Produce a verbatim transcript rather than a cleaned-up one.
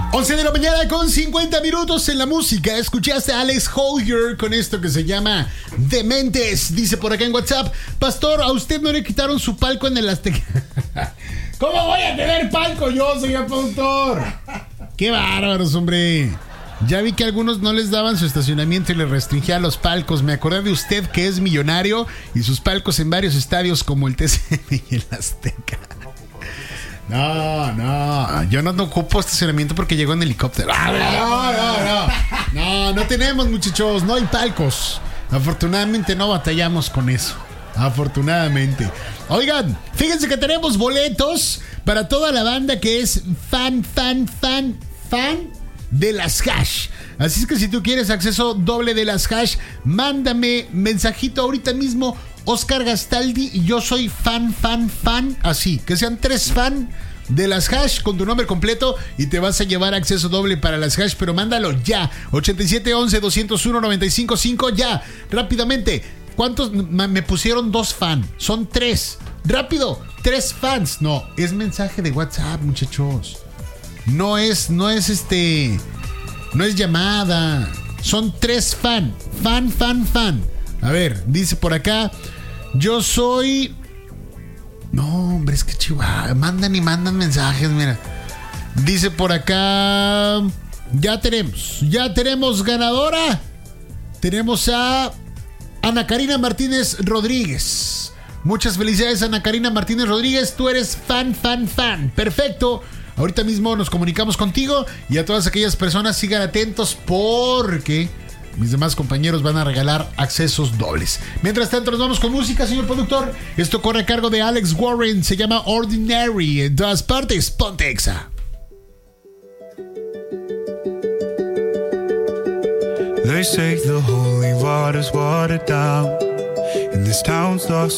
once de la mañana con cincuenta minutos en la música. Escuchaste a Alex Holger con esto que se llama Dementes. Dice por acá en WhatsApp: Pastor, ¿a usted no le quitaron su palco en el Azteca? ¿Cómo voy a tener palco yo, señor productor? ¡Qué bárbaros, hombre! Ya vi que a algunos no les daban su estacionamiento y les restringían los palcos. Me acordé de usted, que es millonario, y sus palcos en varios estadios como el T C M y el Azteca. No, no, yo no, no ocupo estacionamiento porque llegó en helicóptero. No, no, no, no, no, no tenemos, muchachos, no hay palcos. Afortunadamente no batallamos con eso. Afortunadamente. Oigan, fíjense que tenemos boletos para toda la banda que es fan, fan, fan, fan de las Hash. Así es que si tú quieres acceso doble de las Hash, mándame mensajito ahorita mismo: Oscar Gastaldi y yo soy fan, fan, fan. Así, que sean tres fan de las Hash con tu nombre completo y te vas a llevar acceso doble para las Hash. Pero mándalo ya, ochenta y siete once doscientos uno noventa y cinco cinco, ya, rápidamente. ¿Cuántos me pusieron? Dos fan, son tres. Rápido, tres fans. No, es mensaje de WhatsApp, muchachos. No es, no es este, no es llamada. Son tres fan, fan, fan, fan. A ver, dice por acá: yo soy... No, hombre, es que chihuahua. Mandan y mandan mensajes, mira. Dice por acá: ya tenemos, ya tenemos ganadora. Tenemos a Ana Karina Martínez Rodríguez. Muchas felicidades, Ana Karina Martínez Rodríguez. Tú eres fan, fan, fan. Perfecto. Ahorita mismo nos comunicamos contigo, y a todas aquellas personas sigan atentos porque mis demás compañeros van a regalar accesos dobles. Mientras tanto, nos vamos con música, señor productor. Esto corre a cargo de Alex Warren. Se llama Ordinary. En todas partes, ponte Exa. They say the holy water's watered down, and this town's lost